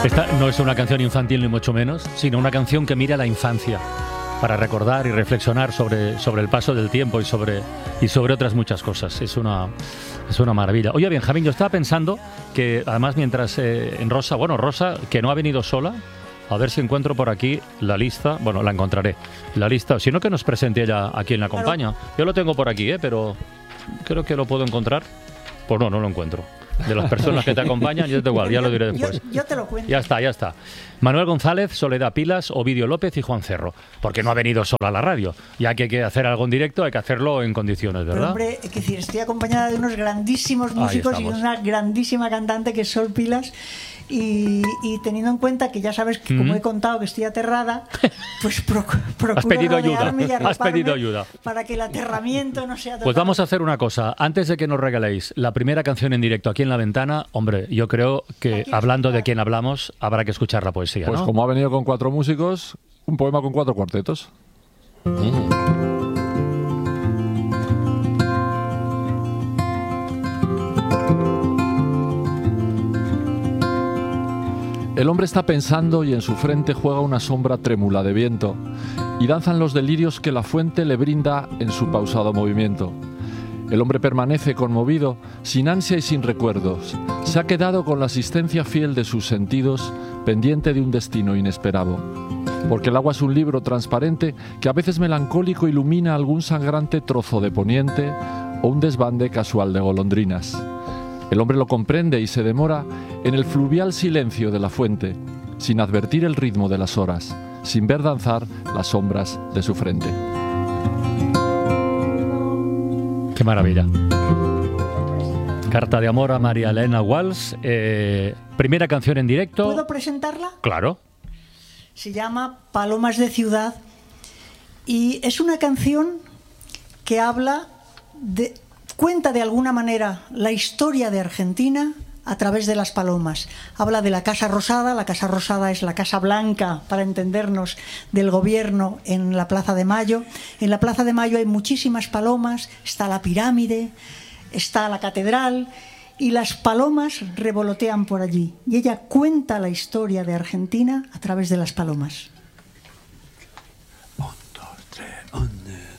Esta no es una canción infantil ni mucho menos, sino una canción que mira a la infancia para recordar y reflexionar sobre el paso del tiempo y sobre otras muchas cosas. Es una maravilla. Oye, Benjamín, yo estaba pensando que además mientras en Rosa, que no ha venido sola, a ver si encuentro por aquí la lista, bueno, la encontraré, la lista, si no que nos presente ella a quien la acompaña. Yo lo tengo por aquí, pero creo que lo puedo encontrar. Pues no lo encuentro. De las personas que te acompañan, yo te igual, ya lo diré después. Yo te lo cuento. Ya está. Manuel González, Soledad Pilas, Ovidio López y Juan Cerro. Porque no ha venido solo a la radio. Ya que hay que hacer algo en directo, hay que hacerlo en condiciones, ¿verdad? Pero hombre, es decir, estoy acompañada de unos grandísimos músicos y una grandísima cantante que es Sol Pilas. Y teniendo en cuenta que ya sabes que, como he contado, que estoy aterrada, pues procuro Has pedido rodearme ayuda. y Has pedido ayuda. Para que el aterramiento no sea total. Pues vamos a hacer una cosa. Antes de que nos regaléis la primera canción en directo aquí en La Ventana, hombre, yo creo que hablando de quién hablamos, habrá que escuchar la poesía, Pues ¿no? como ha venido con 4 músicos, un poema con 4 cuartetos. El hombre está pensando y en su frente juega una sombra trémula de viento y danzan los delirios que la fuente le brinda en su pausado movimiento. El hombre permanece conmovido, sin ansia y sin recuerdos. Se ha quedado con la asistencia fiel de sus sentidos, pendiente de un destino inesperado. Porque el agua es un libro transparente que a veces melancólico ilumina algún sangrante trozo de poniente o un desbande casual de golondrinas. El hombre lo comprende y se demora en el fluvial silencio de la fuente, sin advertir el ritmo de las horas, sin ver danzar las sombras de su frente. Qué maravilla. Carta de amor a María Elena Walsh. Primera canción en directo. ¿Puedo presentarla? Claro. Se llama Palomas de Ciudad y es una canción que cuenta de alguna manera la historia de Argentina a través de las palomas. Habla de la Casa Rosada. La Casa Rosada es la Casa Blanca, para entendernos, del gobierno en la Plaza de Mayo. En la Plaza de Mayo hay muchísimas palomas, está la pirámide, está la catedral y las palomas revolotean por allí. Y ella cuenta la historia de Argentina a través de las palomas.